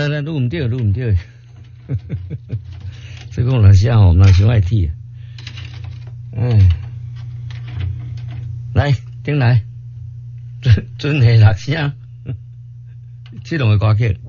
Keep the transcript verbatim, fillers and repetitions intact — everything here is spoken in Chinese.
来来，录唔对，录唔对。这个老师吼，嘛伤爱听。嗯，来，顶来，准准下六声，这两个歌曲。